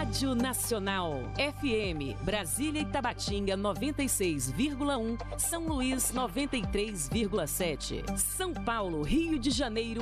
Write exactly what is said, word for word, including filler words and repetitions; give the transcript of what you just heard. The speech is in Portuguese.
Rádio Nacional. F M, Brasília e Tabatinga noventa e seis vírgula um, São Luís noventa e três vírgula sete, São Paulo, Rio de Janeiro